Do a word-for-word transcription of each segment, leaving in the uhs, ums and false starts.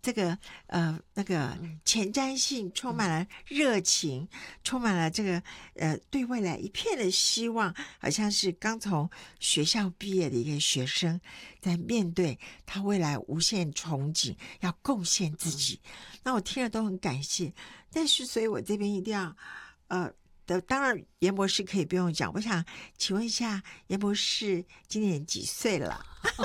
这个呃那个前瞻性，充满了热情，充满了这个呃对未来一片的希望，好像是刚从学校毕业的一个学生，在面对他未来无限憧憬，要贡献自己。那我听了都很感谢，但是所以我这边一定要呃。当然严博士可以不用讲，我想请问一下严博士今年几岁了？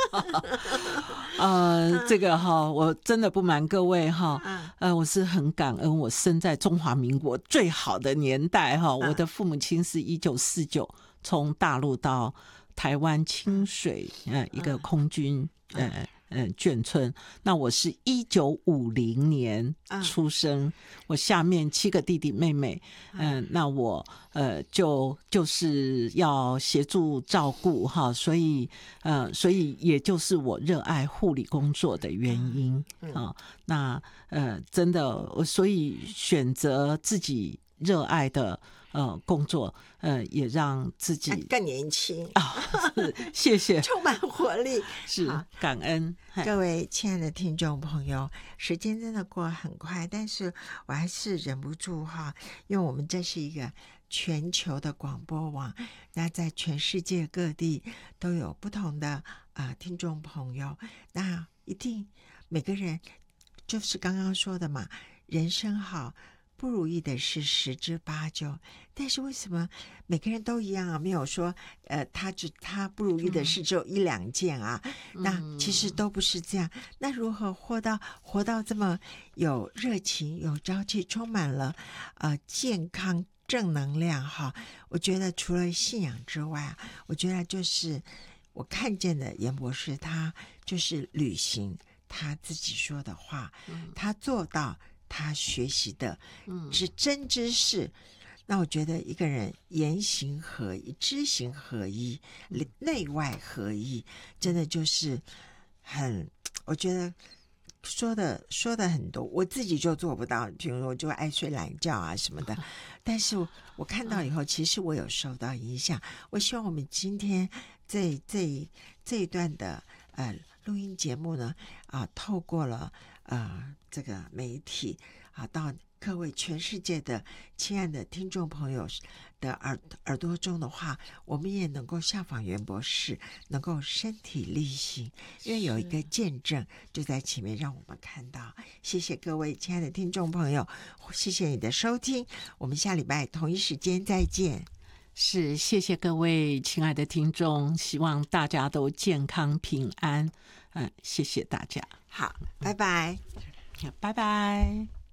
呃，这个哈，我真的不瞒各位哈，呃，我是很感恩我生在中华民国最好的年代哈。我的父母亲是一九四九从大陆到台湾清水呃一个空军呃。嗯，眷村。那我是一九五零年出生，嗯、我下面七个弟弟妹妹，嗯、呃，那我呃就就是要协助照顾哈，所以呃，所以也就是我热爱护理工作的原因啊、嗯哦。那呃，真的，所以选择自己热爱的。呃，工作，呃，也让自己更年轻啊、哦，谢谢， 充满活力， 是感恩。 各位亲爱的听众朋友，时间真的过得很快，但是我还是忍不住哈，因为我们这是一个全球的广播网，那在全世界各地都有不同的啊、呃、听众朋友，那一定每个人就是刚刚说的嘛，人生好。不如意的是十之八九，但是为什么每个人都一样啊？没有说，呃，他只他不如意的事只有一两件啊？嗯、那其实都不是这样。那如何活到活到这么有热情、有朝气，充满了呃健康正能量哈？我觉得除了信仰之外，我觉得就是我看见的严博士，他就是履行他自己说的话，嗯、他做到。他学习的是真知识、嗯、那我觉得一个人言行合一，知行合一，内外合一，真的就是很，我觉得说的说的很多，我自己就做不到，比如说我就爱睡懒觉啊什么的，但是我看到以后其实我有受到影响。我希望我们今天这这这一段的呃录音节目呢啊，透过了呃这个媒体啊，到各位全世界的亲爱的听众朋友的耳耳朵中的话，我们也能够效仿袁博士，能够身体力行，因为有一个见证就在前面让我们看到。谢谢各位亲爱的听众朋友，谢谢你的收听，我们下礼拜同一时间再见。 是，谢谢各位亲爱的听众，希望大家都健康平安。嗯，谢谢大家。 好，拜拜， 拜拜。